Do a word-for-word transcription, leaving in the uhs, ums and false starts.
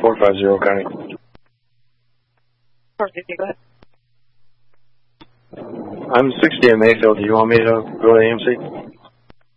four five zero, County. four fifty, go ahead. I'm sixty in Mayfield. Do you want me to go to A M C?